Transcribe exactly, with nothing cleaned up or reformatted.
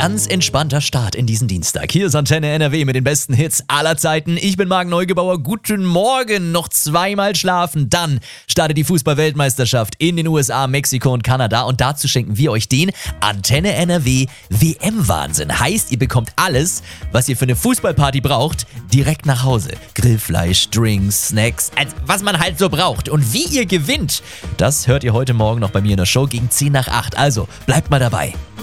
ganz entspannter Start in diesen Dienstag. Hier ist Antenne N R W mit den besten Hits aller Zeiten. Ich bin Marc Neugebauer. Guten Morgen. Noch zweimal schlafen. Dann startet die Fußball-Weltmeisterschaft in den U S A, Mexiko und Kanada. Und dazu schenken wir euch den Antenne N R W W M-Wahnsinn. Heißt, ihr bekommt alles, was ihr für eine Fußballparty braucht, direkt nach Hause. Grillfleisch, Drinks, Snacks, also was man halt so braucht. Und wie ihr gewinnt, das hört ihr heute Morgen noch bei mir in der Show gegen zehn nach acht. Also bleibt mal dabei.